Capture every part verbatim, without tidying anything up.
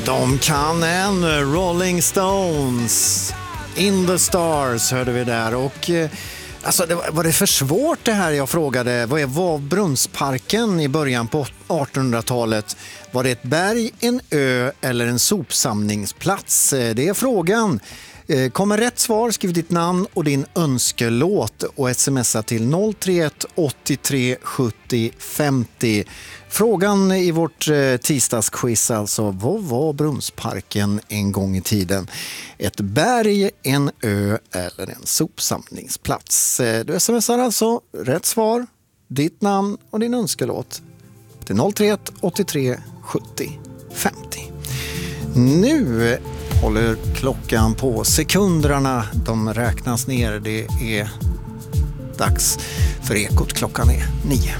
De kan en Rolling Stones, In the Stars hörde vi där. Och alltså, det var, var det för svårt det här jag frågade? Vad var Brunnsparken i början på artonhundratalet? Var det ett berg, en ö eller en sopsamlingsplats? Det är frågan. Kommer rätt svar, skriv ditt namn och din önskelåt och smsa till noll tre ett åttiotre sjuttio femtio. Frågan i vårt tisdagsquiz alltså, vad var Brunnsparken en gång i tiden? Ett berg, en ö eller en sopsamlingsplats? Du smsar alltså rätt svar, ditt namn och din önskelåt till noll tre ett åttiotre sjuttio femtio. Nu håller klockan på, sekunderna de räknas ner, det är dags för Ekot, klockan är nio.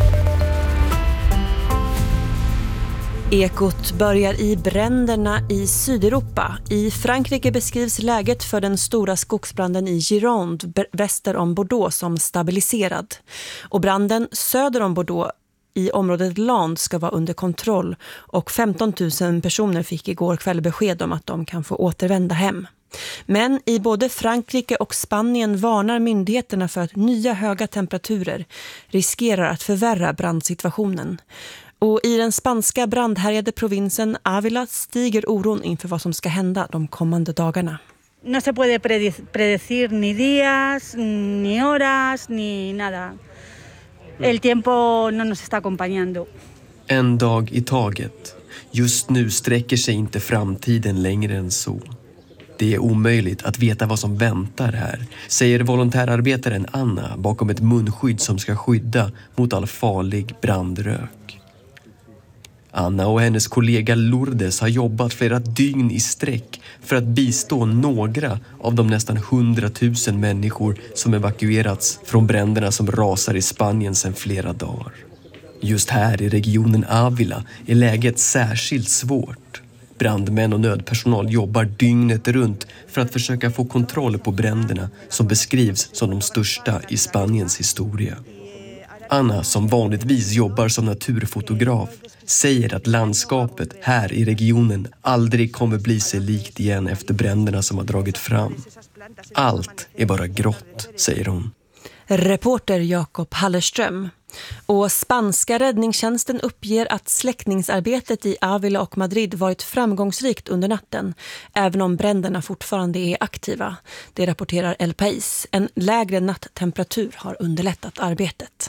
Ekot börjar i bränderna i Sydeuropa. I Frankrike beskrivs läget för den stora skogsbranden i Gironde väster om Bordeaux som stabiliserad. Och branden söder om Bordeaux i området Land ska vara under kontroll och femton tusen personer fick igår kväll besked om att de kan få återvända hem. Men i både Frankrike och Spanien varnar myndigheterna för att nya höga temperaturer riskerar att förvärra brandsituationen. Och i den spanska brandhärjade provinsen Ávila stiger oron inför vad som ska hända de kommande dagarna. No se puede predecir ni días, ni horas, ni nada. El tiempo no nos está acompañando. En dag i taget. Just nu sträcker sig inte framtiden längre än så. Det är omöjligt att veta vad som väntar här, säger volontärarbetaren Anna bakom ett munskydd som ska skydda mot all farlig brandrök. Anna och hennes kollega Lourdes har jobbat flera dygn i sträck för att bistå några av de nästan hundratusen människor som evakuerats från bränderna som rasar i Spanien sedan flera dagar. Just här i regionen Ávila är läget särskilt svårt. Brandmän och nödpersonal jobbar dygnet runt för att försöka få kontroll på bränderna som beskrivs som de största i Spaniens historia. Anna, som vanligtvis jobbar som naturfotograf, säger att landskapet här i regionen aldrig kommer bli sig likt igen efter bränderna som har dragit fram. Allt är bara grått, säger hon. Reporter Jakob Hallerström. Och spanska räddningstjänsten uppger att släckningsarbetet i Ávila och Madrid varit framgångsrikt under natten, även om bränderna fortfarande är aktiva. Det rapporterar El País. En lägre natttemperatur har underlättat arbetet.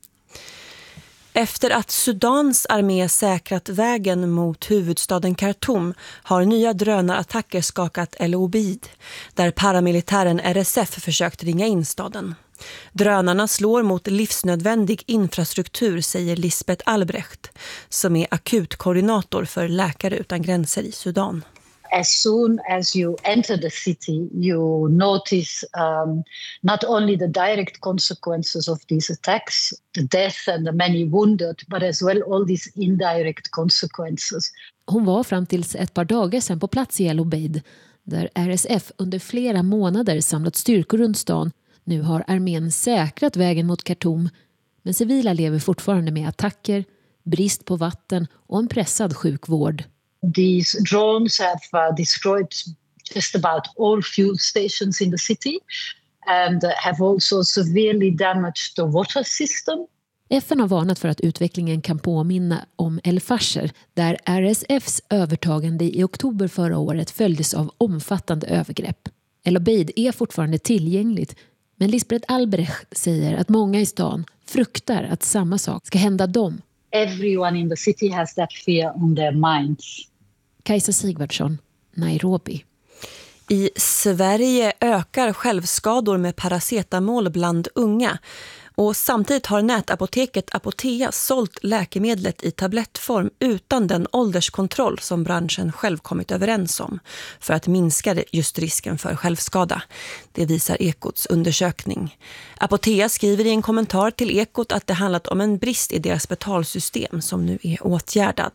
Efter att Sudans armé säkrat vägen mot huvudstaden Khartoum har nya drönarattacker skakat El Obeid, där paramilitären R S F försökt ringa in staden. Drönarna slår mot livsnödvändig infrastruktur, säger Lisbeth Albrecht, som är akutkoordinator för Läkare utan gränser i Sudan. As soon as you enter the city, you notice um, not only the direct consequences of these attacks, the death and the many wounded, but as well all these indirect consequences. Hon var fram tills ett par dagar sedan på plats i El Obeid, där R S F under flera månader samlat styrkor runt stan. Nu har armén säkrat vägen mot Khartoum, men civila lever fortfarande med attacker, brist på vatten och en pressad sjukvård. These drones have uh, destroyed just about all fuel stations in the city and uh, have also severely damaged the water system. F N har varnat för att utvecklingen kan påminna om El Fasher, där R S F:s övertagande i oktober förra året följdes av omfattande övergrepp. El Obeid är fortfarande tillgängligt, men Lisbeth Albrecht säger att många i stan fruktar att samma sak ska hända dem. Everyone in the city has that fear on their minds. Kajsa Sigvardsson, Nairobi. I Sverige ökar självskador med paracetamol bland unga. Och samtidigt har nätapoteket Apotea sålt läkemedlet i tablettform utan den ålderskontroll som branschen själv kommit överens om för att minska just risken för självskada. Det visar Ekots undersökning. Apotea skriver i en kommentar till Ekot att det handlat om en brist i deras betalsystem som nu är åtgärdad.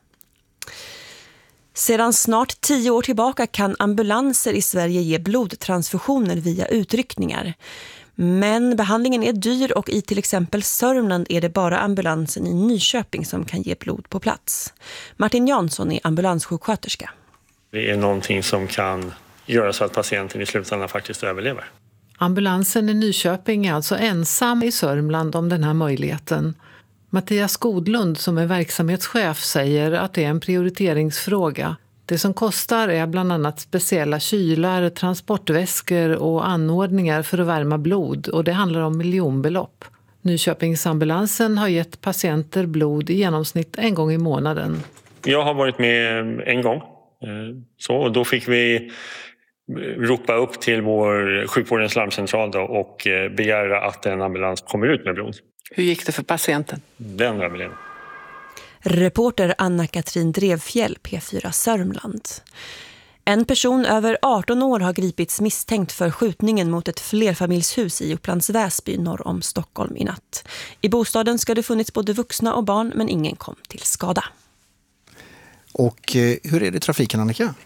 Sedan snart tio år tillbaka kan ambulanser i Sverige ge blodtransfusioner via utryckningar. Men behandlingen är dyr och i till exempel Sörmland är det bara ambulansen i Nyköping som kan ge blod på plats. Martin Jansson är ambulanssjuksköterska. Det är någonting som kan göra så att patienten i slutändan faktiskt överlever. Ambulansen i Nyköping är alltså ensam i Sörmland om den här möjligheten. Mattias Godlund som är verksamhetschef säger att det är en prioriteringsfråga. Det som kostar är bland annat speciella kylar, transportväskor och anordningar för att värma blod och det handlar om miljonbelopp. Nyköpingsambulansen har gett patienter blod i genomsnitt en gång i månaden. Jag har varit med en gång. Så, och då fick vi ropa upp till vår sjukvårdens larmcentral då och begära att en ambulans kommer ut med blod. Hur gick det för patienten? Den överlevde. Reporter Anna-Katrin Drevfjäll, P fyra Sörmland. En person över arton år har gripits misstänkt för skjutningen mot ett flerfamiljshus i Upplands Väsby norr om Stockholm i natt. I bostaden ska det funnits både vuxna och barn men ingen kom till skada. Och eh, hur är det i trafiken, Annika?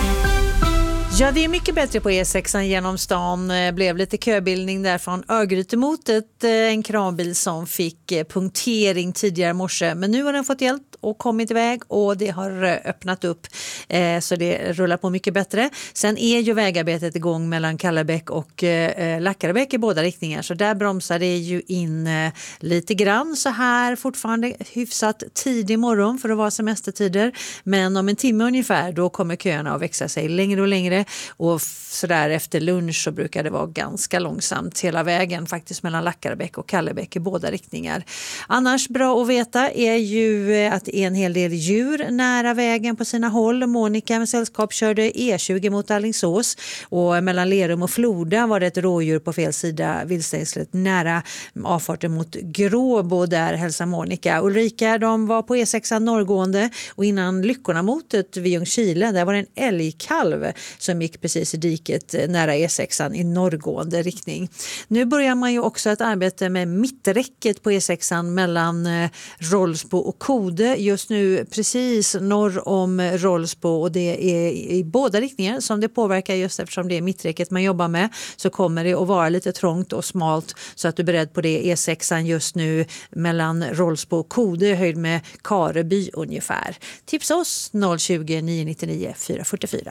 Ja, det är mycket bättre på E sexan genom stan. Det blev lite köbildning där från Örgryte mot ett, en kranbil som fick punktering tidigare i morse. Men nu har den fått hjälp och kommit iväg och det har öppnat upp. Eh, så det rullar på mycket bättre. Sen är ju vägarbetet igång mellan Kallebäck och eh, Lackarebäck i båda riktningar. Så där bromsar det ju in eh, lite grann så här. Fortfarande hyfsat tidig morgon för att vara semestertider. Men om en timme ungefär då kommer köerna att växa sig längre och längre. Och sådär efter lunch så brukar det vara ganska långsamt hela vägen faktiskt mellan Lackarebäck och Kallebäck i båda riktningar. Annars bra att veta är ju att det är en hel del djur nära vägen på sina håll. Monica med sällskap körde E tjugo mot Alingsås och mellan Lerum och Floda var det ett rådjur på fel sida viltstängslet nära avfarten mot Gråbo där hälsar Monica. Ulrika de var på E sexan norrgående och innan Lyckorna motet vid Ljungskile där var det en älgkalv som gick precis i diket nära E sexan i norrgående riktning. Nu börjar man ju också ett arbete med mitträcket på E sexan mellan Rollsbo och Kode. Just nu precis norr om Rollsbo och det är i båda riktningar som det påverkar just eftersom det är mitträcket man jobbar med så kommer det att vara lite trångt och smalt så att du är beredd på det. E sexan just nu mellan Rollsbo och Kode höjd med Kareby ungefär. Tipsa oss noll tjugo, nio nittionio, fyra fyrtiofyra.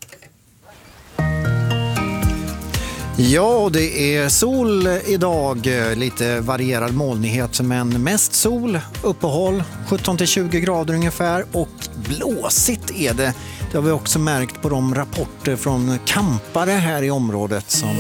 Ja, det är sol idag, lite varierad molnighet men mest sol, uppehåll, sjutton till tjugo grader ungefär och blåsigt är det. Det har vi också märkt på de rapporter från campare här i området som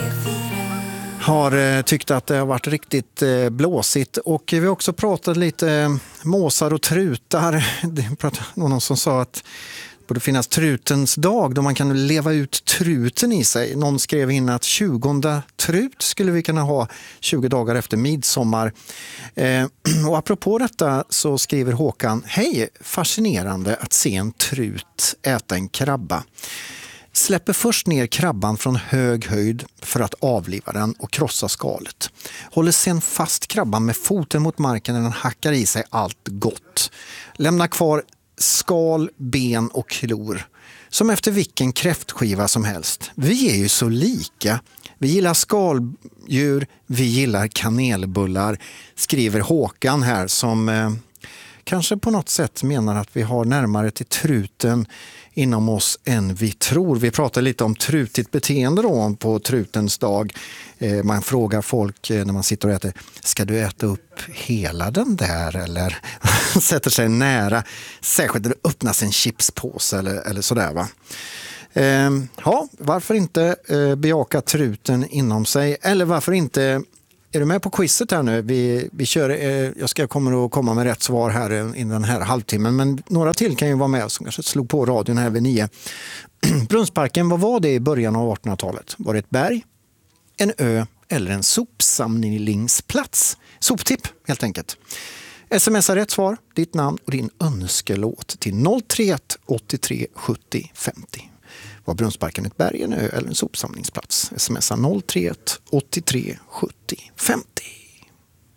har tyckt att det har varit riktigt blåsigt och vi har också pratat lite måsar och trutar. Det var någon som sa att det borde finnas trutens dag då man kan leva ut truten i sig. Någon skrev in att tjugonde trut skulle vi kunna ha tjugo dagar efter midsommar. Eh, och apropå detta så skriver Håkan: hej, fascinerande att se en trut äta en krabba. Släpper först ner krabban från hög höjd för att avliva den och krossa skalet. Håller sen fast krabban med foten mot marken när den hackar i sig allt gott. Lämnar kvar skal, ben och klor. Som efter vilken kräftskiva som helst. Vi är ju så lika. Vi gillar skaldjur, vi gillar kanelbullar, skriver Håkan här som eh, kanske på något sätt menar att vi har närmare till truten inom oss än vi tror. Vi pratar lite om trutigt beteende då på trutens dag. Eh, man frågar folk eh, när man sitter och äter, ska du äta upp hela den där eller sätter sig nära, särskilt när det öppnas en chipspåse eller, eller sådär va. Eh, ja, varför inte eh, bejaka truten inom sig eller varför inte. Är du med på quizet här nu? Vi, vi kör, eh, jag ska kommer att komma med rätt svar här i den här halvtimmen. Men några till kan ju vara med som kanske slog på radion här vid nio. Brunnsparken, vad var det i början av artonhundratalet? Var det ett berg, en ö eller en sopsamlingsplats? Soptipp helt enkelt. Smsa rätt svar, ditt namn och din önskelåt till noll tre ett åttiotre sjuttio femtio. Var Brunnsparken ett berg, en ö eller en sopsamlingsplats? Smsa noll tre ett åttiotre sjuttio femtio.